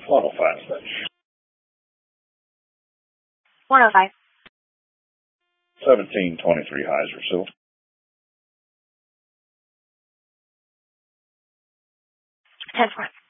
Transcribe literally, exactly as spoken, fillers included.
one oh five station. one oh five. seventeen twenty-three Heisersville. ten four.